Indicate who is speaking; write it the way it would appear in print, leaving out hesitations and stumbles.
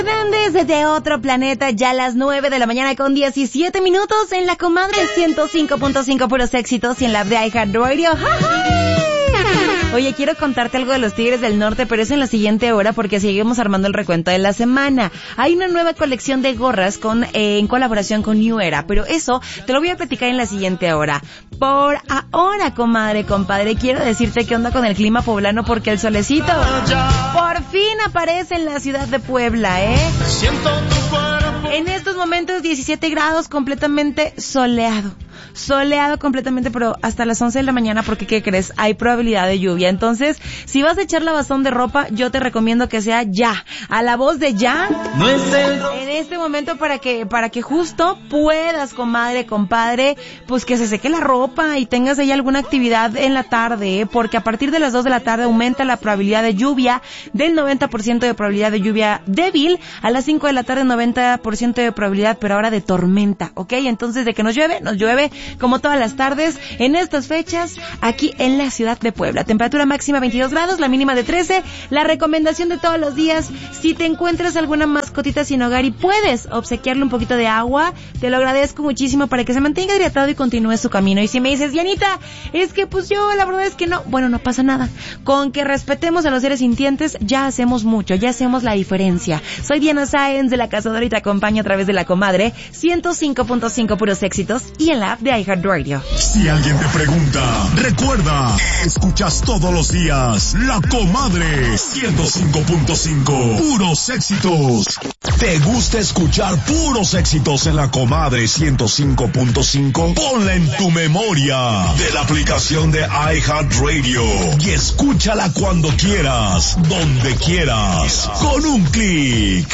Speaker 1: Desde otro planeta, ya a las 9 de la mañana con 17 minutos en la comadre 105.5 puros éxitos y en la app de iHeartRadio. Oye, quiero contarte algo de los Tigres del Norte, pero es en la siguiente hora porque seguimos armando el recuento de la semana. Hay una nueva colección de gorras en colaboración con New Era, pero eso te lo voy a platicar en la siguiente hora. Por ahora, comadre, compadre, quiero decirte qué onda con el clima poblano porque el solecito por fin aparece en la ciudad de Puebla,
Speaker 2: Siento tu cuerpo.
Speaker 1: En estos momentos 17 grados, completamente soleado. Soleado completamente, pero hasta las 11 de la mañana, porque ¿qué crees? Hay probabilidad de lluvia. Entonces, si vas a echar lavazón de ropa, yo te recomiendo que sea ya, a la voz de ya,
Speaker 2: No es
Speaker 1: en este momento para que justo puedas, comadre, compadre, pues que se seque la ropa y tengas ahí alguna actividad en la tarde, porque a partir de las 2 de la tarde aumenta la probabilidad de lluvia del 90% de probabilidad de lluvia débil, a las 5 de la tarde 90% de probabilidad, pero ahora de tormenta, ¿ok? Entonces, de que nos llueve como todas las tardes en estas fechas aquí en la ciudad de Puebla. Temperatura máxima 22 grados, la mínima de 13. La recomendación de todos los días, si te encuentras alguna mascotita sin hogar y puedes obsequiarle un poquito de agua, te lo agradezco muchísimo para que se mantenga hidratado y continúe su camino. Y si me dices, Dianita, es que pues yo la verdad es que no, bueno, no pasa nada. Con que respetemos a los seres sintientes ya hacemos mucho, ya hacemos la diferencia. Soy Diana Sáenz de La Cazadora y te acompaño a través de La Comadre 105.5 puros éxitos y en la app de iHeartRadio.
Speaker 3: Si alguien te pregunta, recuerda, escuchas todos los días La Comadre 105.5 puros éxitos. ¿Te gusta escuchar puros éxitos en La Comadre 105.5? Ponla en tu memoria de la aplicación de iHeartRadio y escúchala cuando quieras, donde quieras, con un clic.